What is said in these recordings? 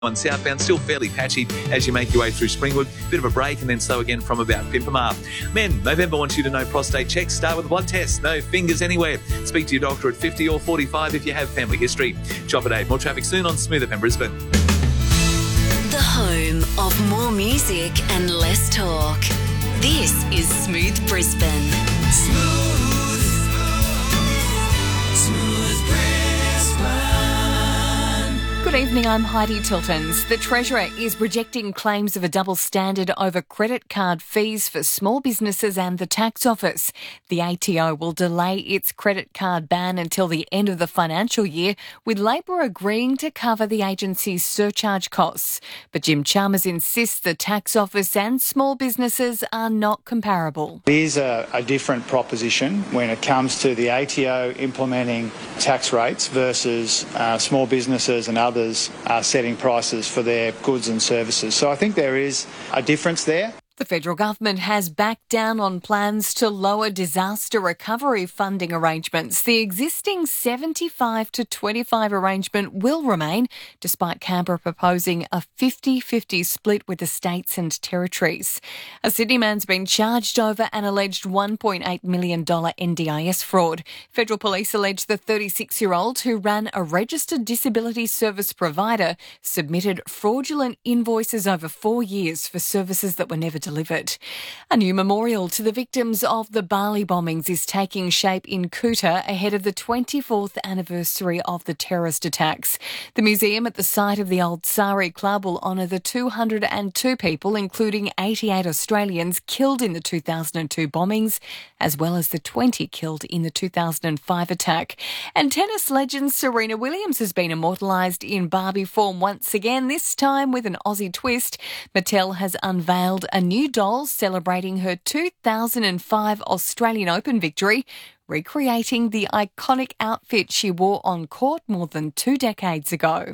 On southbound, still fairly patchy as you make your way through Springwood. Bit of a break and then slow again from about Pimpamar. Men, November wants you to know prostate checks. Start with a blood test. No fingers anywhere. Speak to your doctor at 50 or 45 if you have family history. Chopper Day. More traffic soon on Smooth FM Brisbane. The home of more music and less talk. This is Smooth Brisbane. Smooth Brisbane. Good evening, I'm Heidi Tiltons. The Treasurer is rejecting claims of a double standard over credit card fees for small businesses and the tax office. The ATO will delay its credit card ban until the end of the financial year, with Labor agreeing to cover the agency's surcharge costs. But Jim Chalmers insists the tax office and small businesses are not comparable. It is a different proposition when it comes to the ATO implementing tax rates versus small businesses and others setting prices for their goods and services. So I think there is a difference there. The federal government has backed down on plans to lower disaster recovery funding arrangements. The existing 75 to 25 arrangement will remain, despite Canberra proposing a 50-50 split with the states and territories. A Sydney man's been charged over an alleged $1.8 million NDIS fraud. Federal police allege the 36-year-old, who ran a registered disability service provider, submitted fraudulent invoices over 4 years for services that were never delivered. A new memorial to the victims of the Bali bombings is taking shape in Kuta ahead of the 24th anniversary of the terrorist attacks. The museum at the site of the old Sari Club will honour the 202 people, including 88 Australians, killed in the 2002 bombings, as well as the 20 killed in the 2005 attack. And tennis legend Serena Williams has been immortalised in Barbie form once again, this time with an Aussie twist. Mattel has unveiled a new doll celebrating her 2005 Australian Open victory, recreating the iconic outfit she wore on court more than 2 decades ago.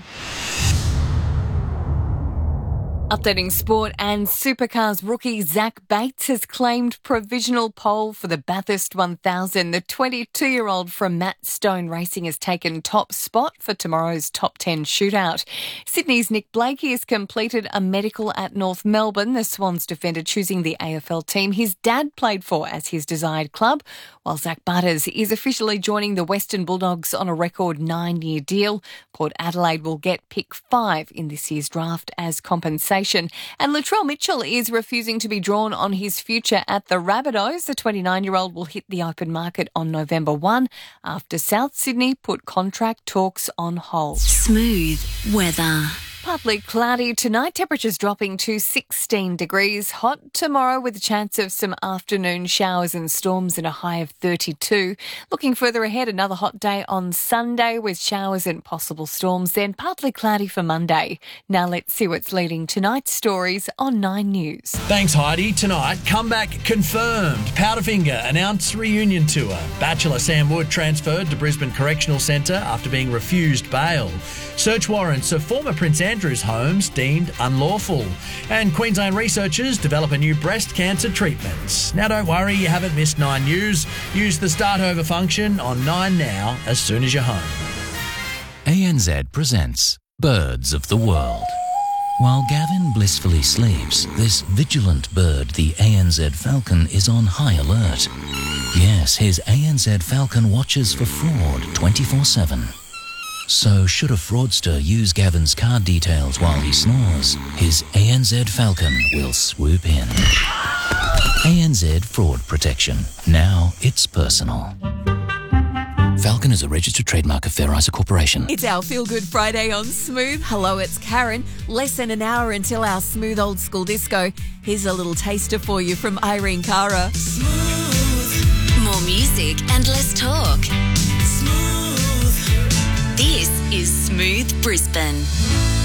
Updating sport, and Supercars rookie Zach Bates has claimed provisional pole for the Bathurst 1000. The 22-year-old from Matt Stone Racing has taken top spot for tomorrow's top 10 shootout. Sydney's Nick Blakey has completed a medical at North Melbourne, the Swans defender choosing the AFL team his dad played for as his desired club, while Zach Butters is officially joining the Western Bulldogs on a record 9-year deal. Port Adelaide will get pick 5 in this year's draft as compensation. And Latrell Mitchell is refusing to be drawn on his future at the Rabbitohs. The 29-year-old will hit the open market on November 1 after South Sydney put contract talks on hold. Smooth weather. Partly cloudy tonight, temperatures dropping to 16 degrees. Hot tomorrow with a chance of some afternoon showers and storms and a high of 32. Looking further ahead, another hot day on Sunday with showers and possible storms, then partly cloudy for Monday. Now let's see what's leading tonight's stories on 9 News. Thanks, Heidi. Tonight, comeback confirmed. Powderfinger announced reunion tour. Bachelor Sam Wood transferred to Brisbane Correctional Centre after being refused bail. Search warrants of former Prince Andrew's homes deemed unlawful. And Queensland researchers develop a new breast cancer treatment. Now don't worry, you haven't missed 9 News. Use the start over function on 9 Now as soon as you're home. ANZ presents Birds of the World. While Gavin blissfully sleeps, this vigilant bird, the ANZ falcon, is on high alert. Yes, his ANZ falcon watches for fraud 24/7. So should a fraudster use Gavin's card details while he snores, his ANZ Falcon will swoop in. ANZ Fraud Protection. Now it's personal. Falcon is a registered trademark of Fair Isa Corporation. It's our Feel Good Friday on Smooth. Hello, it's Karen. Less than an hour until our Smooth Old School Disco. Here's a little taster for you from Irene Cara. More music and less talk. This is Smooth Brisbane.